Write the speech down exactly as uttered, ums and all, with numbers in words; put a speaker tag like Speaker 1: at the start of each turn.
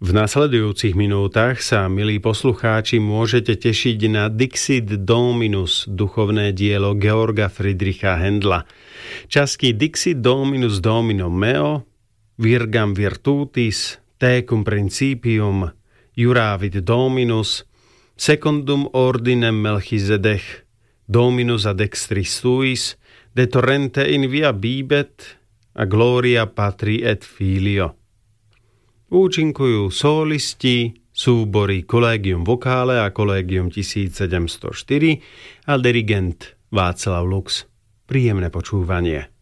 Speaker 1: V nasledujúcich minútach sa, milí poslucháči, môžete tešiť na Dixit Dominus, duchovné dielo Georga Friedricha Händla. Časky Dixit Dominus Domino meo, Virgam virtutis, Tecum principium, Juravit Dominus, Secundum ordinem Melchizedech, Dominus ad extris tuis, de torrente in via bibet, a gloria Patri et Filio. Účinkujú solisti, súbory Collegium Vocale a Collegium tisícsedemstoštyri a dirigent Václav Lux. Príjemné počúvanie.